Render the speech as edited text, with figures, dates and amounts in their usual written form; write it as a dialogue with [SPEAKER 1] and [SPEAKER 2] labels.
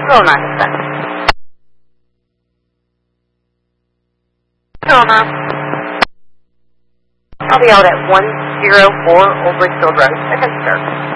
[SPEAKER 1] Rona, dispatch. Rona. I'll be out at 104 Old Bridgefield Road. Second, sir.